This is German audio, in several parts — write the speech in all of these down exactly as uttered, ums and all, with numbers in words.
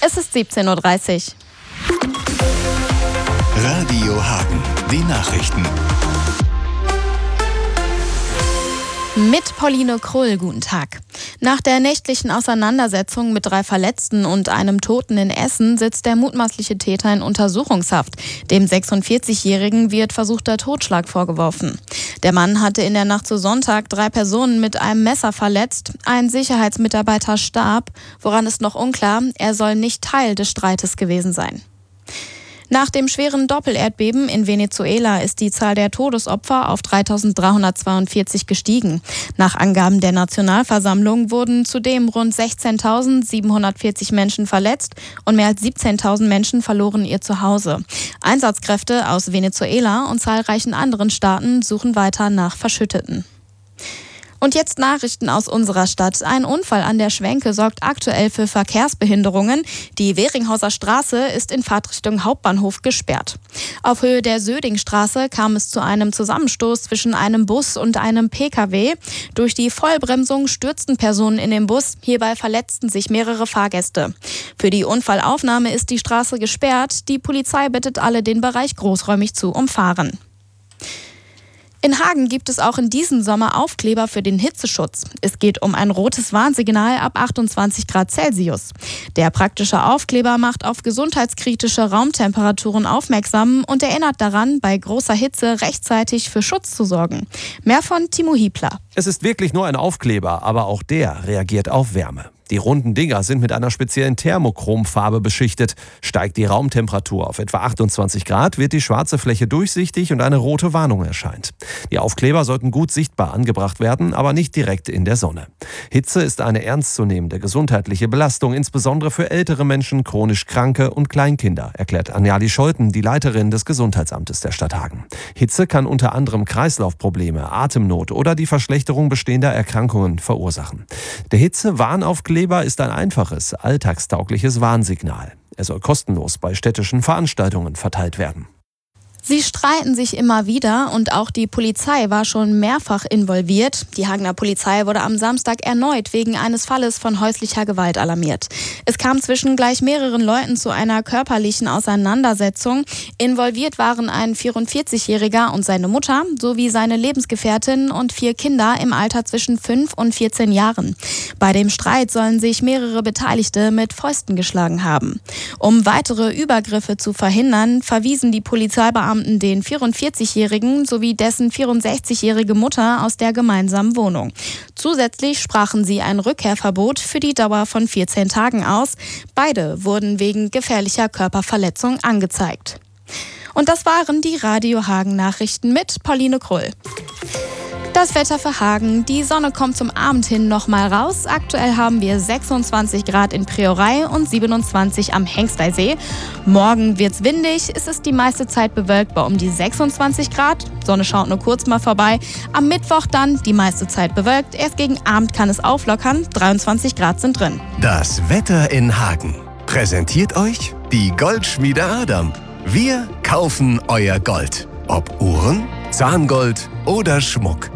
Es ist siebzehn Uhr dreißig. Radio Hagen, die Nachrichten. Mit Pauline Krull, guten Tag. Nach der nächtlichen Auseinandersetzung mit drei Verletzten und einem Toten in Essen sitzt der mutmaßliche Täter in Untersuchungshaft. Dem sechsundvierzigjährigen wird versuchter Totschlag vorgeworfen. Der Mann hatte in der Nacht zu Sonntag drei Personen mit einem Messer verletzt. Ein Sicherheitsmitarbeiter starb. Woran ist noch unklar, er soll nicht Teil des Streites gewesen sein. Nach dem schweren Doppelerdbeben in Venezuela ist die Zahl der Todesopfer auf dreitausenddreihundertzweiundvierzig gestiegen. Nach Angaben der Nationalversammlung wurden zudem rund sechzehntausendsiebenhundertvierzig Menschen verletzt und mehr als siebzehntausend Menschen verloren ihr Zuhause. Einsatzkräfte aus Venezuela und zahlreichen anderen Staaten suchen weiter nach Verschütteten. Und jetzt Nachrichten aus unserer Stadt. Ein Unfall an der Schwenke sorgt aktuell für Verkehrsbehinderungen. Die Weringhauser Straße ist in Fahrtrichtung Hauptbahnhof gesperrt. Auf Höhe der Södingstraße kam es zu einem Zusammenstoß zwischen einem Bus und einem Pkw. Durch die Vollbremsung stürzten Personen in den Bus. Hierbei verletzten sich mehrere Fahrgäste. Für die Unfallaufnahme ist die Straße gesperrt. Die Polizei bittet alle, den Bereich großräumig zu umfahren. In Hagen gibt es auch in diesem Sommer Aufkleber für den Hitzeschutz. Es geht um ein rotes Warnsignal ab achtundzwanzig Grad Celsius. Der praktische Aufkleber macht auf gesundheitskritische Raumtemperaturen aufmerksam und erinnert daran, bei großer Hitze rechtzeitig für Schutz zu sorgen. Mehr von Timo Hiebler. Es ist wirklich nur ein Aufkleber, aber auch der reagiert auf Wärme. Die runden Dinger sind mit einer speziellen Thermochromfarbe beschichtet. Steigt die Raumtemperatur auf etwa achtundzwanzig Grad, wird die schwarze Fläche durchsichtig und eine rote Warnung erscheint. Die Aufkleber sollten gut sichtbar angebracht werden, aber nicht direkt in der Sonne. Hitze ist eine ernstzunehmende gesundheitliche Belastung, insbesondere für ältere Menschen, chronisch Kranke und Kleinkinder, erklärt Anjali Scholten, die Leiterin des Gesundheitsamtes der Stadt Hagen. Hitze kann unter anderem Kreislaufprobleme, Atemnot oder die Verschlechterung bestehender Erkrankungen verursachen. Der Hitze-Warnaufkleber ist ein einfaches, alltagstaugliches Warnsignal. Er soll kostenlos bei städtischen Veranstaltungen verteilt werden. Sie streiten sich immer wieder und auch die Polizei war schon mehrfach involviert. Die Hagener Polizei wurde am Samstag erneut wegen eines Falles von häuslicher Gewalt alarmiert. Es kam zwischen gleich mehreren Leuten zu einer körperlichen Auseinandersetzung. Involviert waren ein vierundvierzigjähriger und seine Mutter sowie seine Lebensgefährtin und vier Kinder im Alter zwischen fünf und vierzehn Jahren. Bei dem Streit sollen sich mehrere Beteiligte mit Fäusten geschlagen haben. Um weitere Übergriffe zu verhindern, verwiesen die Polizeibeamten den vierundvierzigjährigen sowie dessen vierundsechzigjährige Mutter aus der gemeinsamen Wohnung. Zusätzlich sprachen sie ein Rückkehrverbot für die Dauer von vierzehn Tagen aus. Beide wurden wegen gefährlicher Körperverletzung angezeigt. Und das waren die Radio Hagen Nachrichten mit Pauline Krull. Das Wetter für Hagen. Die Sonne kommt zum Abend hin nochmal raus. Aktuell haben wir sechsundzwanzig Grad in Priorei und siebenundzwanzig am Hengsteysee. Morgen wird's windig. Es ist die meiste Zeit bewölkt bei um die sechsundzwanzig Grad. Sonne schaut nur kurz mal vorbei. Am Mittwoch dann die meiste Zeit bewölkt. Erst gegen Abend kann es auflockern. dreiundzwanzig Grad sind drin. Das Wetter in Hagen. Präsentiert euch die Goldschmiede Adam. Wir kaufen euer Gold. Ob Uhren, Zahngold oder Schmuck.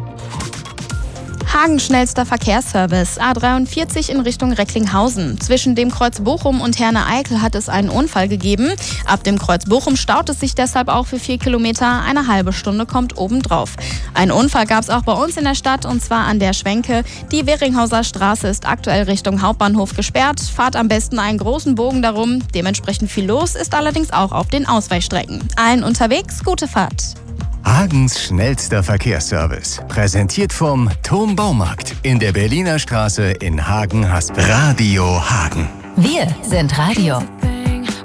Hagen schnellster Verkehrsservice. A dreiundvierzig in Richtung Recklinghausen. Zwischen dem Kreuz Bochum und Herne-Eickel hat es einen Unfall gegeben. Ab dem Kreuz Bochum staut es sich deshalb auch für vier Kilometer. Eine halbe Stunde kommt obendrauf. Ein Unfall gab es auch bei uns in der Stadt und zwar an der Schwenke. Die Weringhauser Straße ist aktuell Richtung Hauptbahnhof gesperrt. Fahrt am besten einen großen Bogen darum. Dementsprechend viel los ist allerdings auch auf den Ausweichstrecken. Allen unterwegs, gute Fahrt. Hagens schnellster Verkehrsservice. Präsentiert vom Thom Baumarkt in der Berliner Straße in Hagen-Haspe. Radio Hagen. Wir sind Radio.